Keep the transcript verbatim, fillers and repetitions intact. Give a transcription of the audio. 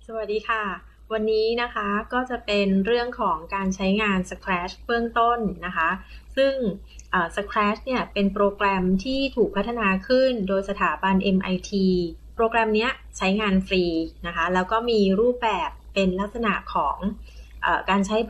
สวัสดีค่ะวันนี้นะคะก็จะเป็นเรื่องของการใช้งาน Scratch เบื้องต้นนะคะซึ่งเอ่อ Scratch เนี่ยเป็นโปรแกรมที่ถูกพัฒนาขึ้นโดยสถาบัน เอ็ม ไอ ที โปรแกรมนี้ใช้งานฟรีนะคะแล้วก็มีรูปแบบเป็นลักษณะของเอ่อการใช้